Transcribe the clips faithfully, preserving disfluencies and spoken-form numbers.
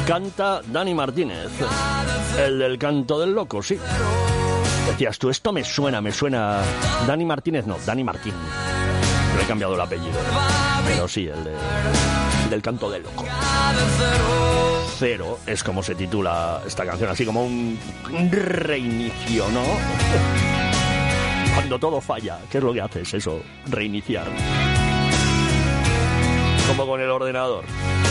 Canta Dani Martínez, el del canto del loco, sí. Decías tú, esto me suena, me suena... Dani Martínez, no, Dani Martín. Le he cambiado el apellido. Pero sí, el, de, el del canto del loco. Cero es como se titula esta canción, así como un, un reinicio, ¿no? Cuando todo falla, ¿qué es lo que haces? Eso, reiniciar. Como con el ordenador.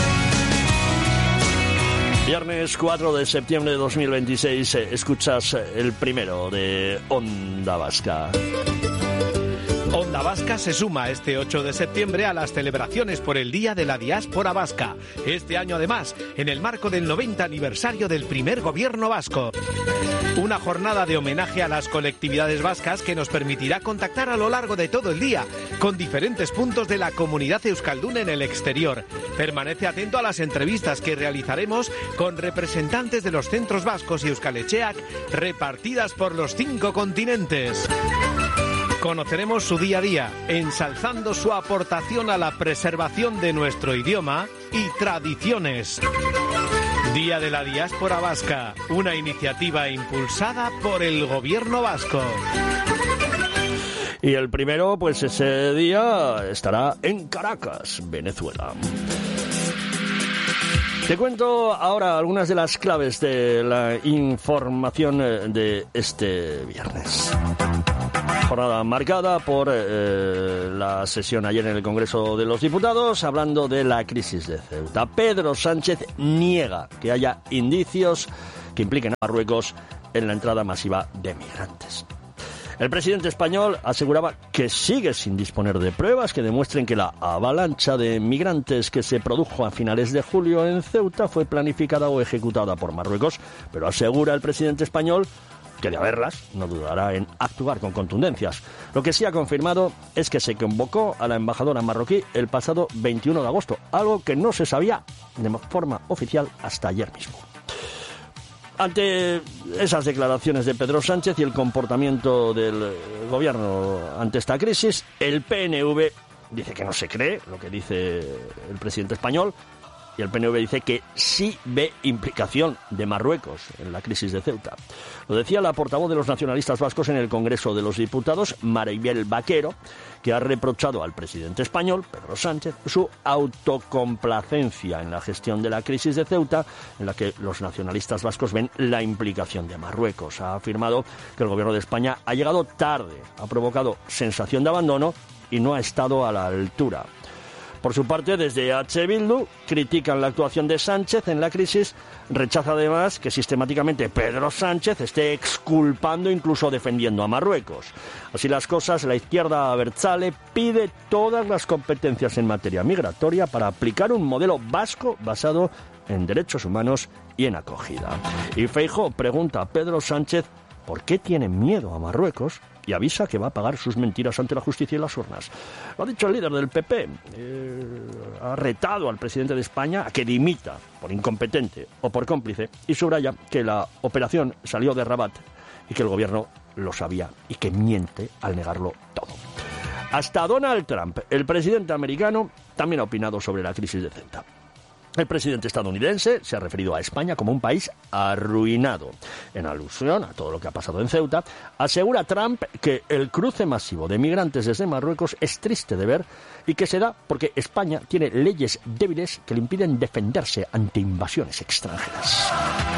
Viernes cuatro de septiembre de dos mil veintiséis, escuchas el primero de Onda Vasca. Onda Vasca se suma este ocho de septiembre a las celebraciones por el Día de la Diáspora Vasca. Este año, además, en el marco del noventa aniversario del primer gobierno vasco. Una jornada de homenaje a las colectividades vascas que nos permitirá contactar a lo largo de todo el día con diferentes puntos de la comunidad euskaldun en el exterior. Permanece atento a las entrevistas que realizaremos con representantes de los centros vascos y Euskal Etxeak repartidas por los cinco continentes. Conoceremos su día a día, ensalzando su aportación a la preservación de nuestro idioma y tradiciones. Día de la Diáspora Vasca, una iniciativa impulsada por el gobierno vasco. Y el primero, pues ese día estará en Caracas, Venezuela. Te cuento ahora algunas de las claves de la información de este viernes. Jornada marcada por eh, la sesión ayer en el Congreso de los Diputados, hablando de la crisis de Ceuta. Pedro Sánchez niega que haya indicios que impliquen a Marruecos en la entrada masiva de migrantes. El presidente español aseguraba que sigue sin disponer de pruebas que demuestren que la avalancha de migrantes que se produjo a finales de julio en Ceuta fue planificada o ejecutada por Marruecos, pero asegura el presidente español que de haberlas no dudará en actuar con contundencias. Lo que sí ha confirmado es que se convocó a la embajadora marroquí el pasado veintiuno de agosto, algo que no se sabía de forma oficial hasta ayer mismo. Ante esas declaraciones de Pedro Sánchez y el comportamiento del gobierno ante esta crisis, el P N V dice que no se cree lo que dice el presidente español, y el P N V dice que sí ve implicación de Marruecos en la crisis de Ceuta. Lo decía la portavoz de los nacionalistas vascos en el Congreso de los Diputados, Maribel Vaquero, que ha reprochado al presidente español, Pedro Sánchez, su autocomplacencia en la gestión de la crisis de Ceuta, en la que los nacionalistas vascos ven la implicación de Marruecos. Ha afirmado que el gobierno de España ha llegado tarde, ha provocado sensación de abandono y no ha estado a la altura. Por su parte, desde H. Bildu critican la actuación de Sánchez en la crisis, rechaza además que sistemáticamente Pedro Sánchez esté exculpando, incluso defendiendo a Marruecos. Así las cosas, la izquierda abertzale pide todas las competencias en materia migratoria para aplicar un modelo vasco basado en derechos humanos y en acogida. Y Feijóo pregunta a Pedro Sánchez por qué tiene miedo a Marruecos y avisa que va a pagar sus mentiras ante la justicia y las urnas. Lo ha dicho el líder del P P. Eh, ha retado al presidente de España a que dimita por incompetente o por cómplice y subraya que la operación salió de Rabat y que el gobierno lo sabía y que miente al negarlo todo. Hasta Donald Trump, el presidente americano, también ha opinado sobre la crisis de Ceuta. El presidente estadounidense se ha referido a España como un país arruinado. En alusión a todo lo que ha pasado en Ceuta, asegura Trump que el cruce masivo de migrantes desde Marruecos es triste de ver y que se da porque España tiene leyes débiles que le impiden defenderse ante invasiones extranjeras.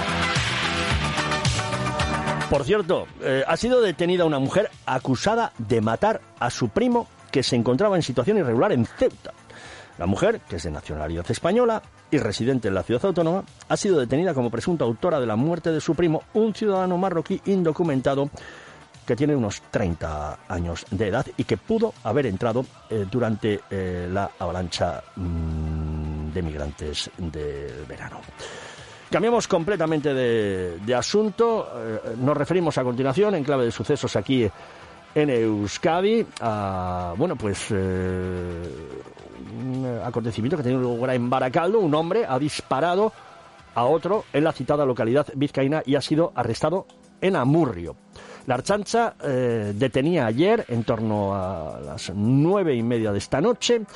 Por cierto, eh, ha sido detenida una mujer acusada de matar a su primo que se encontraba en situación irregular en Ceuta. La mujer, que es de nacionalidad española y residente en la ciudad autónoma, ha sido detenida como presunta autora de la muerte de su primo, un ciudadano marroquí indocumentado que tiene unos treinta años de edad y que pudo haber entrado eh, durante eh, la avalancha mmm, de migrantes del verano. Cambiamos completamente de, de asunto. Eh, nos referimos a continuación, en clave de sucesos aquí en Euskadi, a, bueno, pues eh, un acontecimiento que ha tenido lugar en Barakaldo. Un hombre ha disparado a otro en la citada localidad vizcaína y ha sido arrestado en Amurrio. La Ertzaintza eh, detenía ayer, en torno a las nueve y media de esta noche,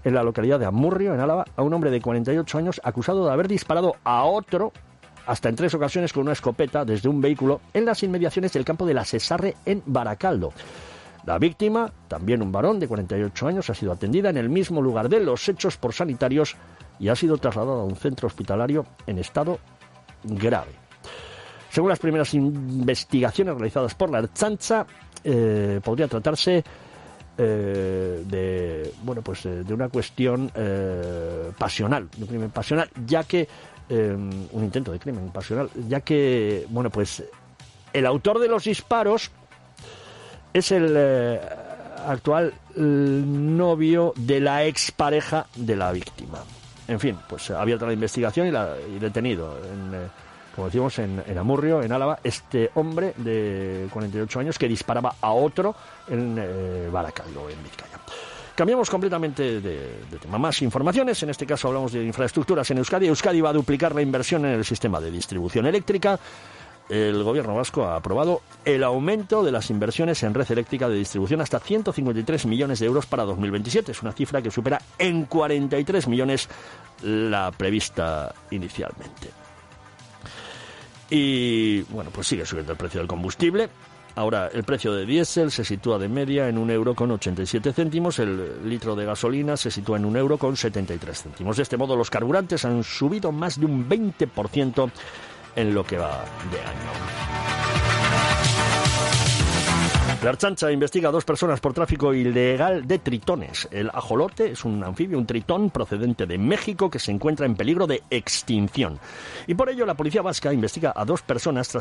en la localidad de Amurrio, en Álava, a un hombre de cuarenta y ocho años acusado de haber disparado a otro, hasta en tres ocasiones con una escopeta, desde un vehículo en las inmediaciones del campo de la Sesarre, en Baracaldo. La víctima, también un varón de cuarenta y ocho años, ha sido atendida en el mismo lugar de los hechos por sanitarios y ha sido trasladada a un centro hospitalario en estado grave. Según las primeras investigaciones realizadas por la Ertzaintza, eh, podría tratarse eh, de bueno pues eh, de una cuestión eh, pasional, de un crimen pasional, ya que eh, un intento de crimen pasional, ya que bueno pues el autor de los disparos es el eh, actual el novio de la expareja de la víctima. En fin, pues abierta la investigación y, la, y detenido, en, eh, como decimos, en, en Amurrio, en Álava, este hombre de cuarenta y ocho años que disparaba a otro en eh, Baracaldo, en Vizcaya. Cambiamos completamente de, de tema. Más informaciones, en este caso hablamos de infraestructuras en Euskadi. Euskadi va a duplicar la inversión en el sistema de distribución eléctrica. El gobierno vasco ha aprobado el aumento de las inversiones en red eléctrica de distribución hasta ciento cincuenta y tres millones de euros para dos mil veintisiete. Es una cifra que supera en cuarenta y tres millones la prevista inicialmente. Y bueno, pues sigue subiendo el precio del combustible. Ahora el precio de diésel se sitúa de media en un euro con ochenta y siete céntimos. El litro de gasolina se sitúa en un euro con setenta y tres céntimos. De este modo, los carburantes han subido más de un veinte por ciento en lo que va de año. La Ertzaintza investiga a dos personas por tráfico ilegal de tritones. El ajolote es un anfibio, un tritón procedente de México que se encuentra en peligro de extinción. Y por ello la policía vasca investiga a dos personas tras